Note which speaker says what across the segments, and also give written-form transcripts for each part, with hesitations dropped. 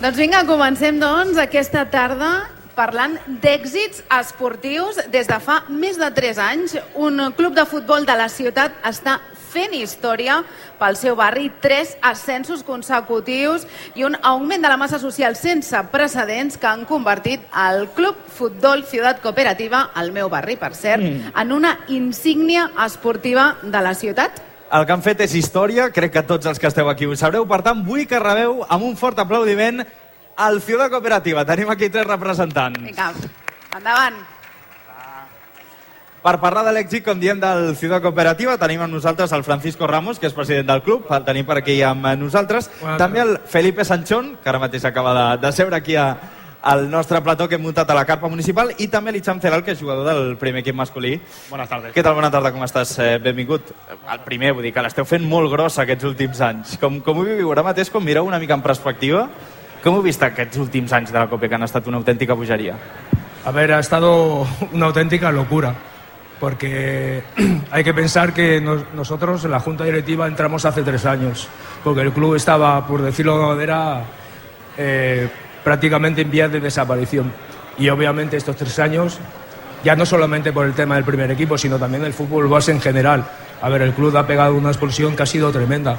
Speaker 1: Doncs vinga, comencem aquesta tarda parlant d'èxits esportius. Des de fa més de 3 anys, un club de futbol de la ciutat està fent història pel seu barri, 3 ascensos consecutius i un augment de la massa social sense precedents que han convertit el Club Futbol Ciutat Cooperativa, el meu barri, per cert, en una insígnia esportiva de la ciutat.
Speaker 2: El que han fet és història, crec que tots els que esteu aquí ho sabreu, per tant vull que rebeu amb un fort aplaudiment al Ciutat Cooperativa. Tenim aquí 3 representants.
Speaker 1: Vinga, endavant.
Speaker 2: Per parlar de l'èxit, com diem, del Ciutat Cooperativa, tenim amb nosaltres el Francisco Ramos, que és president del club, el tenim per aquí amb nosaltres. També el Felipe Sanchón, que ara mateix acaba de seure aquí al nostre plató que hem muntat a la carpa municipal, i també l'Icham Ceral, que és jugador del primer equip masculí.
Speaker 3: Buenas tardes.
Speaker 2: Què tal? Bona tarda, com estàs? Benvingut. El primer, vull dir que l'esteu fent molt grossa aquests últims anys. Com ho viviu ara mateix, com mireu una mica en perspectiva? Com heu vist aquests últims anys de la Copa, que han estat una autèntica bogeria?
Speaker 4: A ver, ha estado una auténtica locura, porque hay que pensar que nosotros en la Junta Directiva entramos hace 3 años, porque el club estaba, por decirlo de una manera, prácticamente en vías de desaparición. Y obviamente estos 3 años, ya no solamente por el tema del primer equipo, sino también el fútbol base en general. A ver, el club ha pegado una explosión que ha sido tremenda.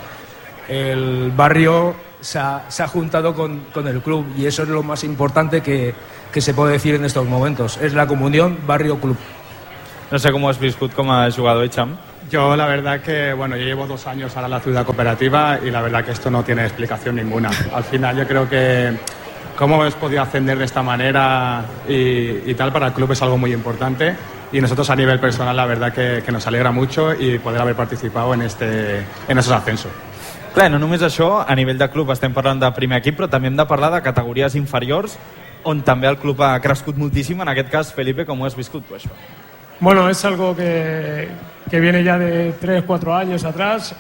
Speaker 4: El barrio se ha juntado con el club y eso es lo más importante que se puede decir en estos momentos. Es la comunión barrio-club.
Speaker 2: No sé cómo has viscut com a jugador, Icham.
Speaker 3: Yo la verdad que, bueno, yo llevo 2 años ahora en la ciudad cooperativa y la verdad que esto no tiene explicación ninguna. Al final yo creo que cómo hemos podido ascender de esta manera y tal para el club es algo muy importante y nosotros a nivel personal la verdad que nos alegra mucho y poder haber participado en esos ascensos.
Speaker 2: Clar, no només això, a nivell de club estem parlant de primer equip, però també hem de parlar de categories inferiors, on també el club ha crescut moltíssim. En aquest cas, Felipe, com ho has viscut tu, això?
Speaker 5: Bueno, es algo que viene ya de 3-4 años atrás.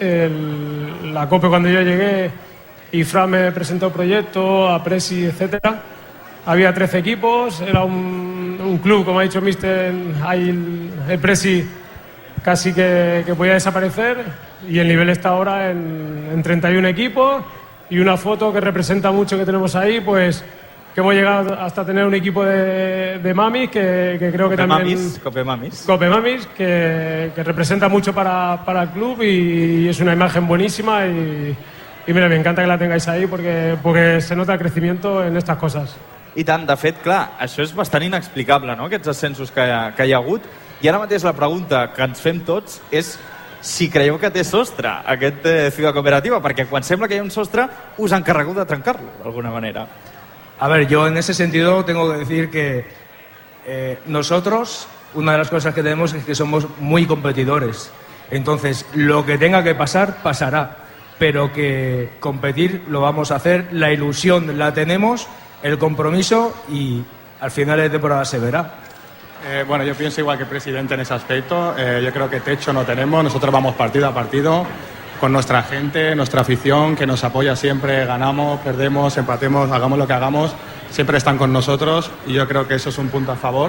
Speaker 5: La COPE, cuando yo llegué, y Fran me presentó el proyecto, a Presi, etcétera. Había 13 equipos, era un club, como ha dicho Mister, ahí el Presi casi que podía desaparecer. Y el nivel está ahora en 31 equipos y una foto que representa mucho que tenemos ahí, pues que hemos llegado hasta tener un equipo de mamis que creo que
Speaker 2: Cope Mamis,
Speaker 5: que representa mucho para el club y es una imagen buenísima y mira, me encanta que la tengáis ahí porque se nota el crecimiento en estas cosas.
Speaker 2: I tant, de fet, clar, això és bastant inexplicable, no?, aquests ascensos que hi ha hagut. I ara mateix la pregunta que ens fem tots és si creieu que té sostre aquest Ciutat Cooperativa, perquè quan sembla que hi ha un sostre us han encarregut de trencar-lo, d'alguna manera.
Speaker 4: A ver, yo en ese sentido tengo que decir que nosotros, una de las cosas que tenemos es que somos muy competidores. Entonces, lo que tenga que pasar, pasará. Pero que competir lo vamos a hacer, la ilusión la tenemos, el compromiso y al final de temporada se verá.
Speaker 3: Bueno, yo pienso igual que el presidente en ese aspecto. Yo creo que techo no tenemos. Nosotros vamos partido a partido con nuestra gente, nuestra afición, que nos apoya siempre. Ganamos, perdemos, empatemos, hagamos lo que hagamos. Siempre están con nosotros y yo creo que eso es un punto a favor.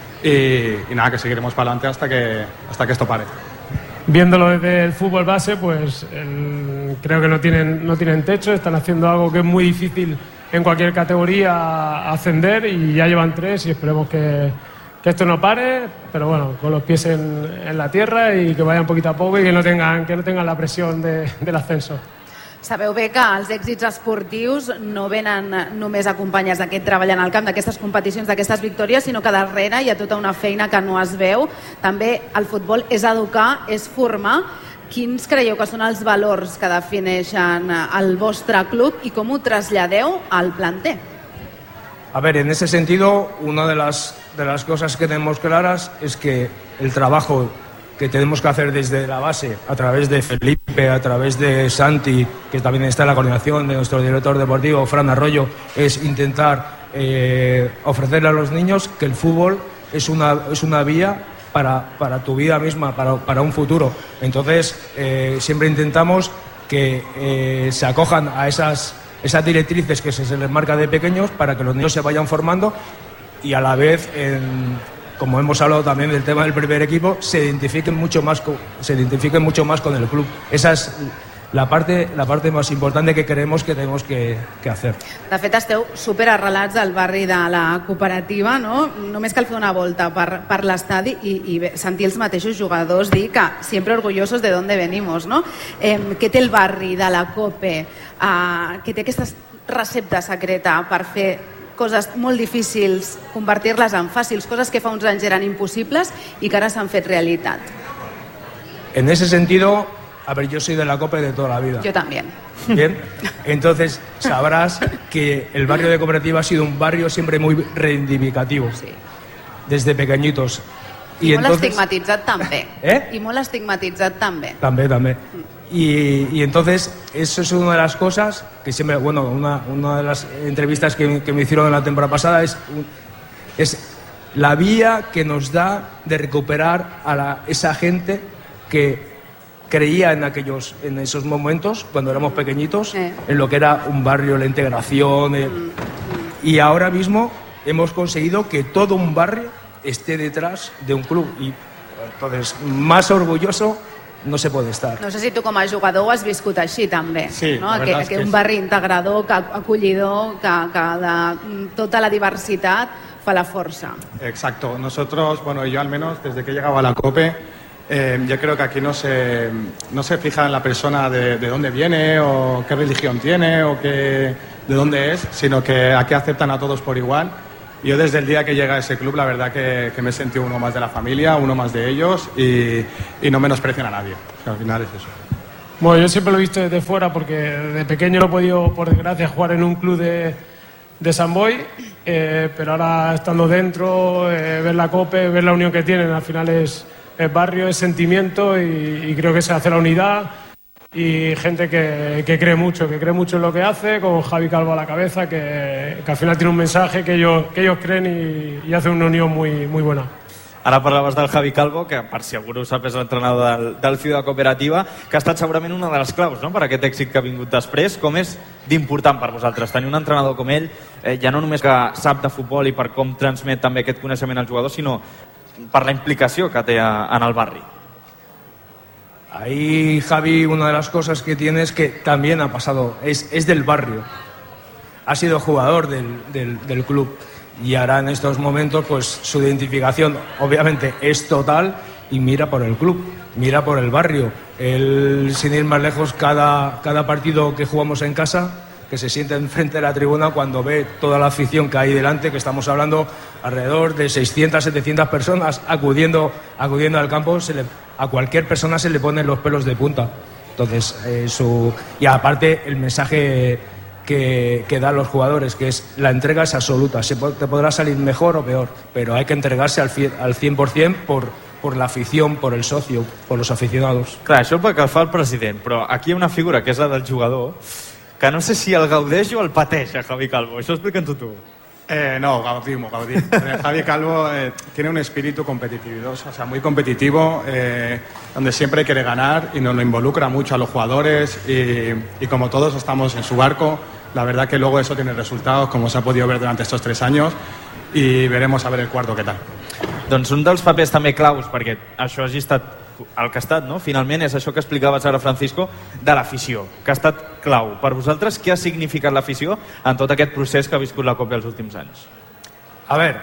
Speaker 3: Y nada, que seguiremos para adelante hasta que esto pare.
Speaker 5: Viéndolo desde el fútbol base, pues creo que no tienen techo. Están haciendo algo que es muy difícil en cualquier categoría ascender y ya llevan 3 y esperemos que esto no pare, pero bueno, con los pies en la tierra y que vayan poquito a poco y que no tengan la presión del ascenso.
Speaker 1: Sabeu bé que els èxits esportius no venen només acompanyats d'aquest treball en el camp, d'aquestes competicions, d'aquestes victòries, sinó que darrere hi ha tota una feina que no es veu. També el futbol és educar, és formar. Quins creieu que són els valors que defineixen el vostre club i com ho traslladeu al planter?
Speaker 4: A ver, en ese sentido, una de las cosas que tenemos claras es que el trabajo que tenemos que hacer desde la base, a través de Felipe, a través de Santi, que también está en la coordinación de nuestro director deportivo, Fran Arroyo, es intentar ofrecerle a los niños que el fútbol es una vía para tu vida misma, para un futuro. Entonces, siempre intentamos que se acojan a esas directrices que se les marca de pequeños para que los niños se vayan formando y a la vez, como hemos hablado también del tema del primer equipo, se identifiquen mucho más con el club. Esa es la parte más importante que creemos que tenemos que hacer.
Speaker 1: De fet, esteu superarrelats al barri de la cooperativa, no? Només cal fer una volta per l'estadi i sentir els mateixos jugadors dir que sempre orgullosos de dónde venimos, no? Què té el barri de la COPE? Què té aquesta recepta secreta per fer coses molt difícils, convertir-les en fàcils, coses que fa uns anys eren impossibles i que ara s'han fet realitat?
Speaker 4: En ese sentido, a ver, yo soy de la COPE de toda la vida.
Speaker 1: Yo también.
Speaker 4: Bien, entonces sabrás que el barrio de Cooperativa ha sido un barrio siempre muy reivindicativo,
Speaker 1: Sí.
Speaker 4: desde pequeñitos.
Speaker 1: I molt estigmatitzat també.
Speaker 4: ¿Eh?
Speaker 1: I molt estigmatitzat també.
Speaker 4: También. Y entonces eso es una de las cosas que siempre, bueno, una de las entrevistas que me hicieron en la temporada pasada es la vía que nos da de recuperar a esa gente que creía en esos momentos, cuando éramos pequeñitos, en lo que era un barrio, la integración. Y ahora mismo hemos conseguido que todo un barrio esté detrás de un club. Y entonces, más orgulloso no se puede estar.
Speaker 1: No sé si tu com a jugador ho has viscut així també,
Speaker 3: Sí,
Speaker 1: no?
Speaker 3: la verdad es
Speaker 1: que
Speaker 3: que
Speaker 1: un
Speaker 3: sí.
Speaker 1: barri integrador, que acollidor, que de tota la diversitat fa la força.
Speaker 3: Exacto. Nosotros, bueno, yo al menos desde que he llegado a la COPE, yo creo que aquí no se fija en la persona de dónde viene o qué religión tiene o de dónde es, sino que aquí aceptan a todos por igual. Yo desde el día que llegué a ese club, la verdad que me he sentido uno más de la familia, uno más de ellos y no menosprecian a nadie. O sea, al final es eso.
Speaker 5: Bueno, yo siempre lo he visto desde fuera porque de pequeño no he podido, por desgracia, jugar en un club de Sant Boi, pero ahora estando dentro, ver la COPE, ver la unión que tienen, al final es barrio, es sentimiento y creo que se hace la unidad y gente que cree mucho en lo que hace, con Javi Calvo a la cabeza, que al final tiene un mensaje que ellos creen y hace una unión muy, muy buena.
Speaker 2: Ara parlaves del Javi Calvo, que per si algú no ho sap és l'entrenador del Ciutat Cooperativa, que ha estat segurament una de les claus, no?, per aquest èxit que ha vingut després. Com és d'important per vosaltres tenir un entrenador com ell, ja no només que sap de futbol i per com transmet també aquest coneixement als jugadors, sinó per la implicació que té en el barri?
Speaker 4: Ahí, Javi, una de las cosas que tiene es que también ha pasado, es del barrio, ha sido jugador del club y ahora en estos momentos pues su identificación obviamente es total y mira por el club, mira por el barrio. Él, sin ir más lejos, cada partido que jugamos en casa, que se siente enfrente de la tribuna cuando ve toda la afición que hay delante, que estamos hablando alrededor de 600, 700 personas acudiendo al campo, a cualquier persona se le ponen los pelos de punta. Entonces, y aparte el mensaje que dan los jugadores, que es la entrega es absoluta. Te podrá salir mejor o peor, pero hay que entregarse al 100% por la afición, por el socio, por los aficionados.
Speaker 2: Clar, això pel que fa al president, però aquí hi ha una figura que és la del jugador, que no sé si el gaudeix o el pateix, a Javi Calvo. Això explica-t'ho tu.
Speaker 3: No, gaudimos. Javi Calvo tiene un espíritu competitivo, o sea, muy competitivo, donde siempre quiere ganar y nos lo involucra mucho a los jugadores y como todos estamos en su barco, la verdad que luego eso tiene resultados, como se ha podido ver durante estos 3 años, y veremos a ver el cuarto qué tal.
Speaker 2: Doncs un dels papers també claus, perquè això hagi estat el que ha estat, no? Finalment, és això que explicaves ara, Francisco, de l'afició, que ha estat clau. Per vosaltres, què ha significat l'afició en tot aquest procés que ha viscut la COPE els últims anys?
Speaker 4: A ver,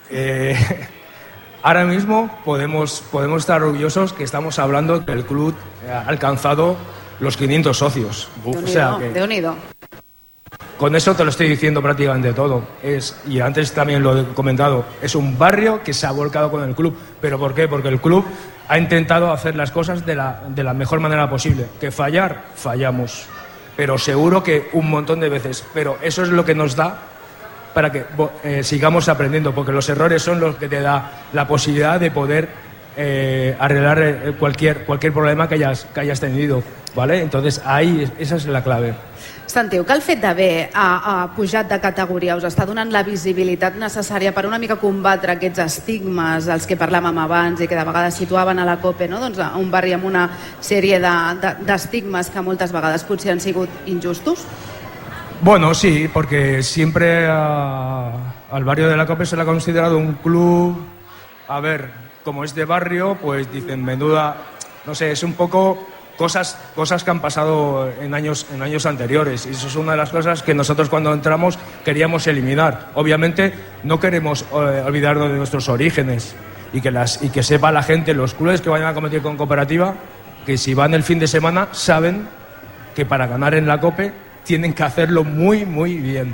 Speaker 4: ahora mismo podemos estar orgullosos que estamos hablando que el club ha alcanzado los 500 socios. O sea que
Speaker 1: Déu-n'hi-do.
Speaker 4: con eso te lo estoy diciendo prácticamente todo. Y antes también lo he comentado, es un barrio que se ha volcado con el club. ¿Pero por qué? Porque el club ha intentado hacer las cosas de la mejor manera posible. Que fallar, fallamos. Pero seguro que un montón de veces. Pero eso es lo que nos da para que sigamos aprendiendo, porque los errores son los que te da la posibilidad de poder arreglar cualquier problema que hayas tenido, ¿vale? Entonces ahí esa es la clave.
Speaker 1: Sentiu que el fet d'haver pujat de categoria us està donant la visibilitat necessària per una mica combatre aquests estigmes dels que parlàvem abans i que de vegades situaven a la COPE, no? Doncs a un barri amb una sèrie d'estigmes que moltes vegades potser han sigut injustos?
Speaker 4: Bueno, sí, porque siempre al barrio de la COPE se le ha considerado un club, a ver, como es de barrio, pues dicen, menuda, no sé, es un poco cosas que han pasado en años anteriores, y eso es una de las cosas que nosotros cuando entramos queríamos eliminar. Obviamente no queremos olvidarnos de nuestros orígenes y que sepa la gente, los clubes que vayan a competir con Cooperativa, que si van el fin de semana saben que para ganar en la Cope tienen que hacerlo muy muy bien.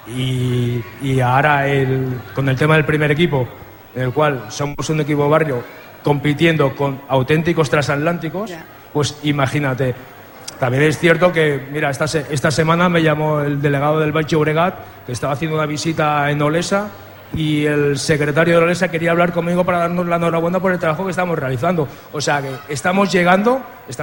Speaker 4: Y ahora con el tema del primer equipo, en el cual somos un equipo barrio compitiendo con auténticos transatlánticos, pues imagínate. También es cierto que, mira, esta semana me llamó el delegado del Baix Llobregat, que estaba haciendo una visita en Olesa, y el secretario de Olesa quería hablar conmigo para darnos la enhorabuena por el trabajo que estamos realizando. O sea que estamos llegando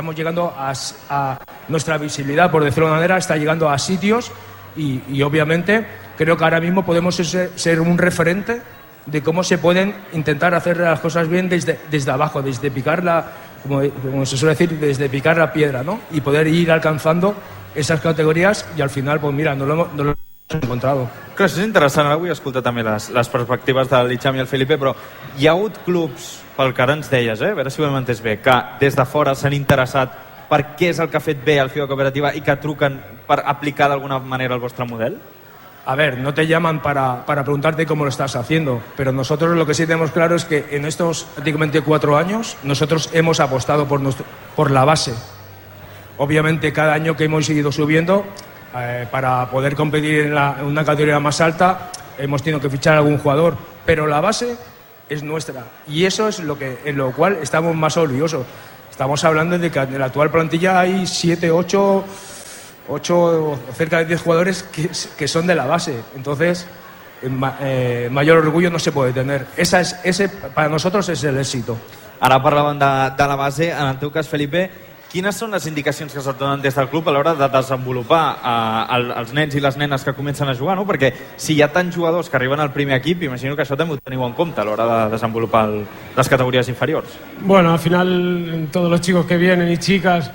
Speaker 4: a nuestra visibilidad, por decirlo de una manera, está llegando a sitios y obviamente creo que ahora mismo podemos ser un referente de cómo se pueden intentar hacer las cosas bien desde abajo, desde picar como se suele decir, desde picar la piedra, ¿no? Y poder ir alcanzando esas categorías y al final, pues mira, no lo hemos encontrado.
Speaker 2: Clar, això és interessant. Ara vull escoltar també les perspectives de l'Icham i el Felipe, però hi ha hagut clubs, pel que ara ens deies, a veure si ho hem entès bé, que des de fora s'han interessat per què és el que ha fet bé el Ciudad Cooperativa i que truquen per aplicar d'alguna manera el vostre model?
Speaker 4: A ver, no te llaman para preguntarte cómo lo estás haciendo, pero nosotros lo que sí tenemos claro es que en estos prácticamente 4 años nosotros hemos apostado por la base. Obviamente cada año que hemos seguido subiendo, para poder competir en una categoría más alta, hemos tenido que fichar a algún jugador, pero la base es nuestra y eso es en lo cual estamos más orgullosos. Estamos hablando de que en la actual plantilla hay 7, 8 cerca de 10 jugadores que son de la base. Entonces, mayor orgullo no se puede tener. Ese para nosotros es el éxito.
Speaker 2: Ara parlaven de la base. En el teu cas, Felipe, quines són les indicacions que se't donen des del club a l'hora de desenvolupar els nens i les nenes que comencen a jugar, no? Perquè si hi ha tants jugadors que arriben al primer equip, imagino que això també ho teniu en compte a l'hora de desenvolupar les categories inferiors.
Speaker 5: Bueno, al final todos los chicos que vienen y chicas,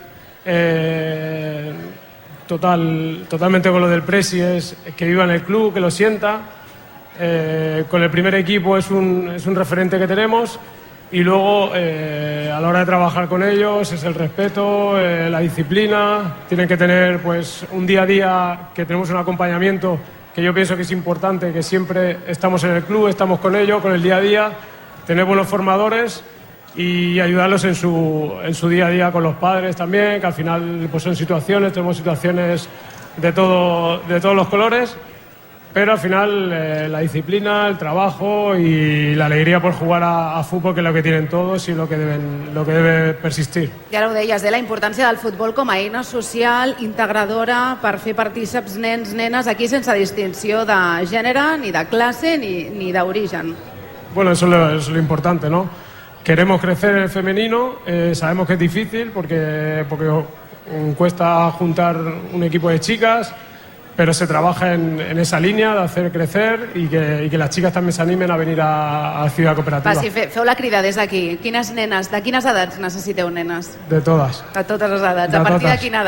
Speaker 5: totalmente con lo del Presi, es que viva en el club, que lo sienta. Con el primer equipo es un referente que tenemos. Y luego, a la hora de trabajar con ellos, es el respeto, la disciplina. Tienen que tener pues un día a día, que tenemos un acompañamiento que yo pienso que es importante, que siempre estamos en el club, estamos con ellos, con el día a día, tener buenos formadores y ayudarlos en su día a día con los padres también, que al final pues son tenemos situaciones de todos los colores. Pero al final la disciplina, el trabajo y la alegría por jugar a fútbol, que es lo que tienen todos y lo que debe persistir.
Speaker 1: I ara ho deies, la importància del futbol com a eina social, integradora, per fer partíceps nens, nenes, aquí sense distinció de gènere, ni de classe, ni d'origen.
Speaker 5: Bueno, eso es lo importante, ¿no? Queremos crecer en el femenino, sabemos que es difícil porque cuesta juntar un equipo de chicas, pero se trabaja en esa línea de hacer crecer y que las chicas també s'animen a venir a Ciudad Cooperativa.
Speaker 1: Va, sí, feu la crida des d'aquí. Quines nenes, de quines edats necessiteu nenes?
Speaker 5: De todas.
Speaker 1: De totes les edats. A partir de quina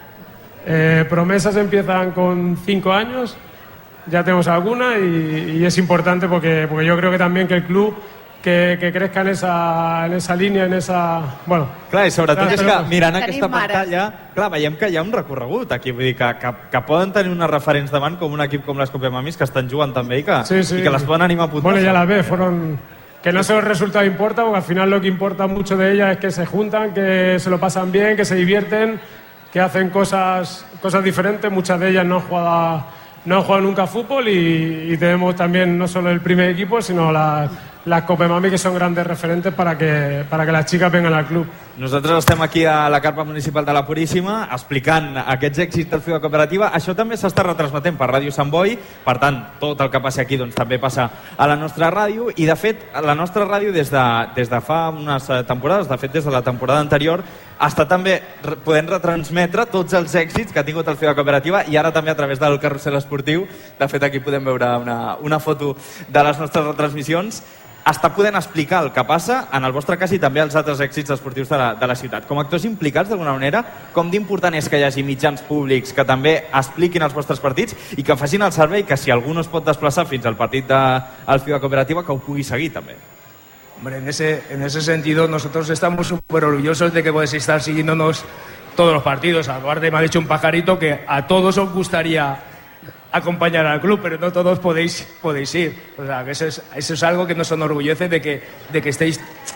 Speaker 1: edat?
Speaker 5: Promesas empiezan con 5 años, ya tenemos alguna y es importante porque yo creo que también que el club que crezca en esa línia, en esa... Bueno,
Speaker 2: clar, i sobretot és que mirant aquesta pantalla, clar, veiem que hi ha un recorregut aquí, vull dir que poden tenir unes referents davant com un equip com les Copemamis que estan jugant també i que les poden animar a puntar.
Speaker 5: Bueno, ya las ves, que no solo el resultado importa, porque al final lo que importa mucho de ellas es que se juntan, que se lo pasan bien, que se divierten, que hacen cosas diferentes. Muchas de ellas no han jugado nunca a fútbol y tenemos también no solo el primer equipo, sino las Copemami, que són grandes referentes para que las chicas vengan al club.
Speaker 2: Nosaltres estem aquí a la carpa municipal de la Puríssima explicant aquests èxits del Ciudad Cooperativa. Això també s'està retransmetent per Ràdio Sant Boi, per tant, tot el que passi aquí doncs, també passa a la nostra ràdio, i de fet, la nostra ràdio des de fa unes temporades, de fet des de la temporada anterior, està també podent retransmetre tots els èxits que ha tingut el Ciudad Cooperativa, i ara també a través del carrusel esportiu. De fet, aquí podem veure una foto de les nostres retransmissions. Està podent explicar el que passa en el vostre cas i també els altres èxits esportius de la ciutat. Com a actors implicats, d'alguna manera, com d'important és que hi hagi mitjans públics que també expliquin els vostres partits i que facin el servei que si algú no es pot desplaçar fins al partit del Ciudad Cooperativa, que ho pugui seguir també?
Speaker 4: Hombre, en ese sentido nosotros estamos súper orgullosos de que podéis estar siguiéndonos todos los partidos. Aparte me ha dicho un pajarito que a todos os gustaría acompañar al club, pero no todos podéis ir. O sea, que eso es algo que nos enorgullece de que estéis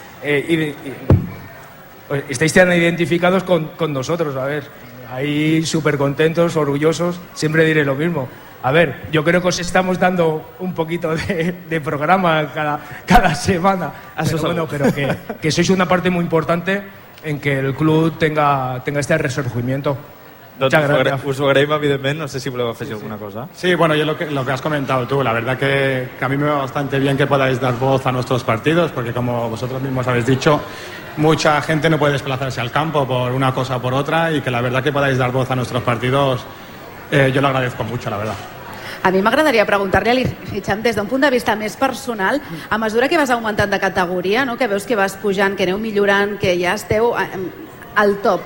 Speaker 4: tan identificados con nosotros. A ver, ahí súper contentos, orgullosos, siempre diré lo mismo. A ver, yo creo que os estamos dando un poquito de programa cada semana. Pero que sois una parte muy importante en que el club tenga este resurgimiento. Muchas gracias.
Speaker 2: Us ho agraïm, evidentment. No sé si voleu afegir alguna cosa.
Speaker 3: Sí, bueno, yo lo que has comentado tú, la verdad que a mí me va bastante bien que podáis dar voz a nuestros partidos, porque como vosotros mismos habéis dicho, mucha gente no puede desplazarse al campo por una cosa o por otra, y que la verdad que podáis dar voz a nuestros partidos, yo lo agradezco mucho, la verdad.
Speaker 1: A mi m'agradaria preguntar-li a l'Hicham des d'un punt de vista més personal, a mesura que vas augmentant de categoria, no? Que veus que vas pujant, que aneu millorant, que ja esteu al top.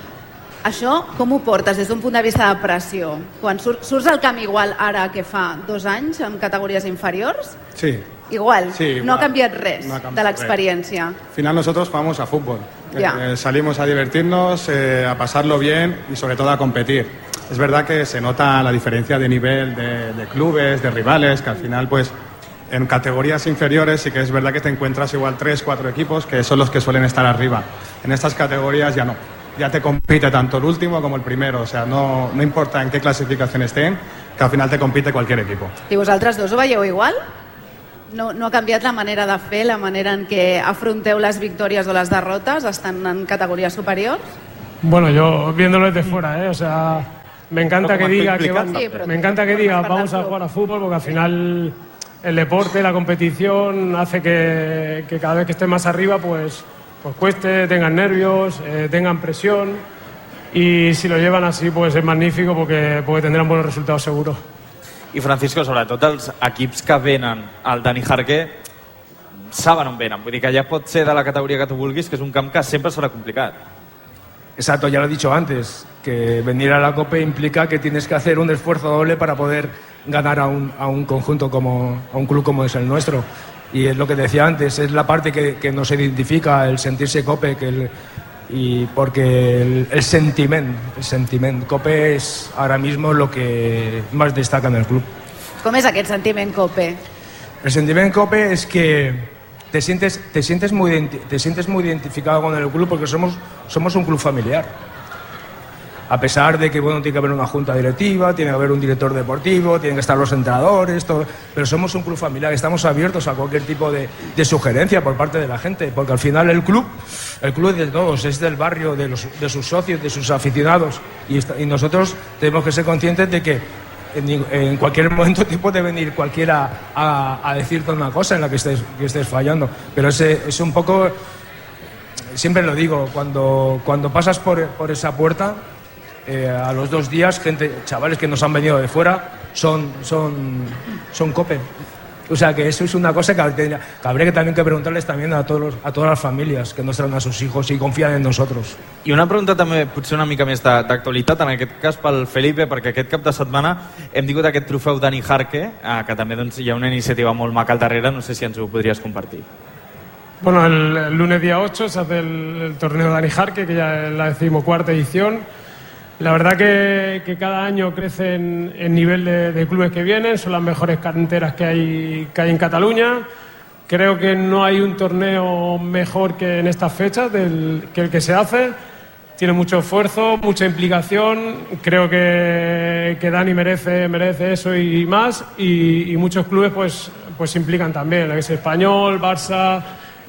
Speaker 1: Això com ho portes des d'un punt de vista de pressió? Quan surts al camp igual ara que fa 2 anys en categories inferiors?
Speaker 3: Sí.
Speaker 1: Igual,
Speaker 3: sí, igual.
Speaker 1: No ha canviat res
Speaker 3: de
Speaker 1: la experiencia.
Speaker 3: Al final nosotros jugamos a fútbol. Salimos a divertirnos, a pasarlo bien y sobre todo a competir. Es verdad que se nota la diferencia de nivel de clubes, de rivales, que al final pues en categorías inferiores sí que es verdad que te encuentras igual 3-4 equipos que son los que suelen estar arriba. En estas categorías ya no. Ya te compite tanto el último como el primero, o sea, no importa en qué clasificación estén, que al final te compite cualquier equipo.
Speaker 1: I vosaltres dos ho veieu igual? No ha canviat la manera de fer, la manera en què afronteu les victòries o les derrotes estant en categories superiors?
Speaker 5: Bueno, yo viéndolo desde fuera, o sea, me encanta que diga vamos a jugar a fútbol, porque al final el deporte, la competición hace que cada vez que estés más arriba pues cueste, tengan nervios, tengan presión, y si lo llevan así pues es magnífico porque tendrán buenos resultados seguro.
Speaker 2: I Francisco, sobretot els equips que venen al Dani Jarque saben on venen, vull dir que ja pot ser de la categoria que tu vulguis, que és un camp que sempre serà complicat.
Speaker 4: Exacto, ya lo he dicho antes, que venir a la COPE implica que tienes que hacer un esfuerzo doble para poder ganar a un conjunto a un club como es el nuestro. Y es lo que decía antes, es la parte que nos identifica, el sentirse COPE, porque el sentiment COPE es ahora mismo lo que más destaca en el club.
Speaker 1: Com és aquest sentiment COPE?
Speaker 4: El sentiment COPE es que te sientes muy identificado con el club, porque somos un club familiar. A pesar de que tiene que haber una junta directiva, tiene que haber un director deportivo, tienen que estar los entrenadores, todo, pero somos un club familiar, estamos abiertos a cualquier tipo de sugerencia por parte de la gente, porque al final el club es de todos, es del barrio, de sus socios, de sus aficionados, y nosotros tenemos que ser conscientes de que en cualquier momento te puede venir cualquiera a decirte una cosa en la que estés fallando, pero es un poco, siempre lo digo, cuando pasas por esa puerta, a los 2 días, chavales que nos han venido de fuera, son COPE. O sea que eso es una cosa que habría que también que preguntarles también a todas las familias que nos traen a sus hijos y confían en nosotros.
Speaker 2: I una pregunta també potser una mica més d'actualitat, en aquest cas pel Felipe, perquè aquest cap de setmana hem tingut aquest trofeu Dani Jarque, que també doncs, hi ha una iniciativa molt maca al darrere, no sé si ens ho podries compartir.
Speaker 5: Bueno, el lunes día 8 se hace el torneo Dani Jarque, que ya es la 14ª edición. La verdad que cada año crece en nivel de clubes que vienen, son las mejores canteras que hay en Cataluña. Creo que no hay un torneo mejor que en estas fechas que el que se hace. Tiene mucho esfuerzo, mucha implicación. Creo que Dani merece eso y más. Y muchos clubes pues se implican también. La que es Español, Barça,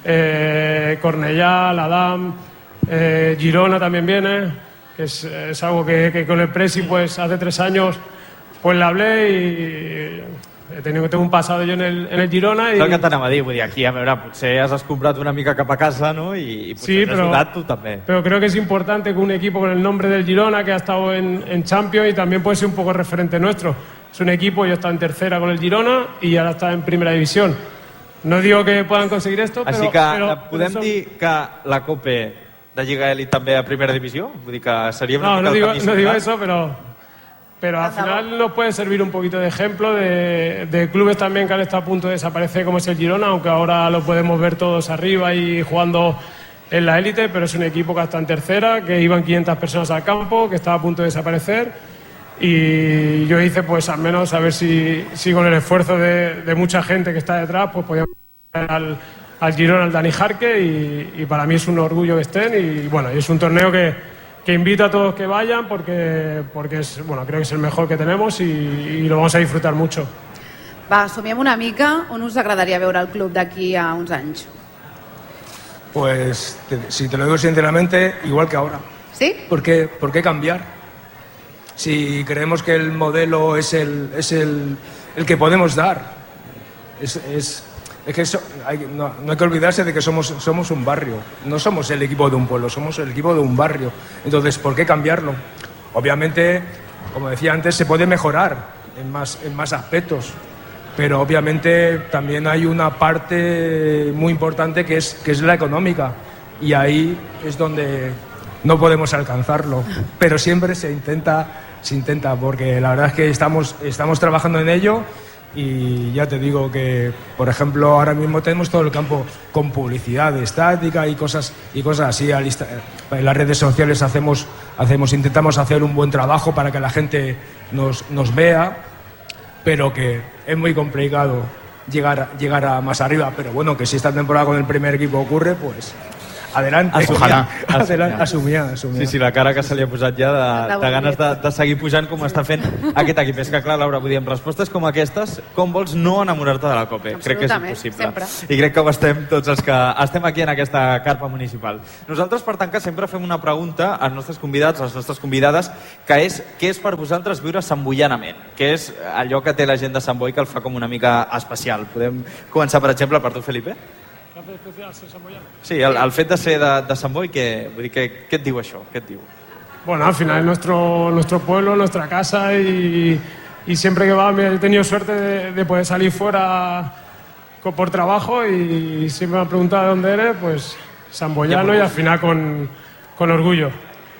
Speaker 5: Cornellà, L'Adam, Girona también viene. Que es algo que con el Presi pues hace 3 años pues le hablé y tengo un pasado yo en el Girona.
Speaker 2: És el que t'anava a dir, vull dir, aquí a veure, potser has escombrat una mica cap a casa, ¿no? Y
Speaker 5: sí, pero
Speaker 2: tú también.
Speaker 5: Pero creo que es importante que un equipo con el nombre del Girona, que ha estado en Champions y también puede ser un poco referente nuestro. Es un equipo, yo he estado en tercera con el Girona y ahora está en primera división. No digo que puedan conseguir esto,
Speaker 2: Així que podem dir que la COPE de Lliga Elite també a primera divisió? Vull dir que seria una mica el camí
Speaker 5: no digo eso, pero pero al final nos puede servir un poquito de ejemplo de clubes también que han estado a punto de desaparecer, como es el Girona, aunque ahora lo podemos ver todos arriba y jugando en la élite, pero es un equipo que está en tercera, que iban 500 personas al campo, que estaba a punto de desaparecer, y yo hice pues al menos a ver si con el esfuerzo de mucha gente que está detrás pues podíamos al Girona, al Dani Jarque, y para mí es un orgullo que estén, y bueno, es un torneo que invito a todos que vayan porque es, bueno, creo que es el mejor que tenemos y lo vamos a disfrutar mucho.
Speaker 1: Va, somiem una mica. On us agradaria veure el club d'aquí a uns anys?
Speaker 4: Pues, si te lo digo sinceramente, igual que ahora.
Speaker 1: ¿Sí?
Speaker 4: ¿Por qué cambiar? Si creemos que el modelo es el que podemos dar. Es que no hay que olvidarse de que somos un barrio. No somos el equipo de un pueblo, somos el equipo de un barrio. Entonces, ¿por qué cambiarlo? Obviamente, como decía antes, se puede mejorar en más aspectos. Pero obviamente también hay una parte muy importante que es la económica, y ahí es donde no podemos alcanzarlo, pero siempre se intenta, porque la verdad es que estamos trabajando en ello, y ya te digo que, por ejemplo, ahora mismo tenemos todo el campo con publicidad estática y cosas así. En las redes sociales intentamos hacer un buen trabajo para que la gente nos vea, pero que es muy complicado llegar a más arriba. Pero bueno, que si esta temporada con el primer equipo ocurre, pues adelante. Assumir.
Speaker 2: Sí, la cara que se li ha posat ja de ganes de seguir pujant com està fent aquest equip. És que clar, Laura, vull dir, amb respostes com aquestes, com vols no enamorar-te de la COPE? Crec que és impossible.
Speaker 1: Sempre.
Speaker 2: I crec que ho estem tots els que estem aquí en aquesta carpa municipal. Nosaltres, per tancar, sempre fem una pregunta als nostres convidats, a les nostres convidades, que és: què és per vosaltres viure santboianament? Què és allò que té la gent de Sant Boi que el fa com una mica especial? Podem començar, per exemple, per tu, Felipe? Sí, el fet de ser de Sant Boi, què et diu això? Què et diu?
Speaker 5: Bueno, al final es nuestro pueblo, nuestra casa, y siempre que va me he tenido suerte de poder salir fuera por trabajo, y siempre me han preguntado de dónde eres, pues samboyano, y al final con orgullo.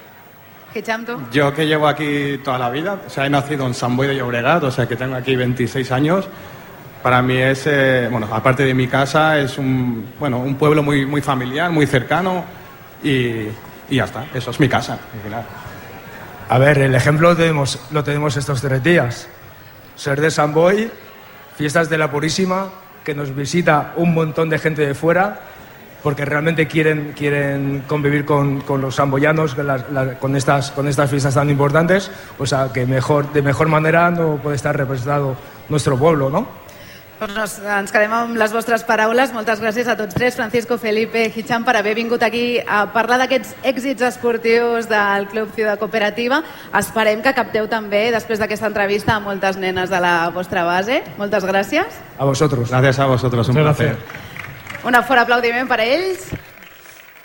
Speaker 3: Yo que llevo aquí toda la vida, o sea, he nacido en Sant Boi de Llobregat, o sea que tengo aquí 26 años. Para mí es, bueno, aparte de mi casa, es un pueblo muy, muy familiar, muy cercano, y ya está, eso es mi casa.
Speaker 4: A ver, el ejemplo lo tenemos estos 3 días. Ser de Sant Boi, fiestas de la Purísima, que nos visita un montón de gente de fuera, porque realmente quieren convivir con los samboyanos, con estas fiestas tan importantes. O sea, que de mejor manera no puede estar representado nuestro pueblo, ¿no?
Speaker 1: Doncs ens quedem amb les vostres paraules. Moltes gràcies a tots tres, Francisco, Felipe, Hicham, per haver vingut aquí a parlar d'aquests èxits esportius del Club Ciudad Cooperativa. Esperem que capteu també, després d'aquesta entrevista, a moltes nenes de la vostra base. Moltes gràcies.
Speaker 4: A vosotros.
Speaker 3: Gracias a vosotros, un placer.
Speaker 1: Un fort aplaudiment per a ells.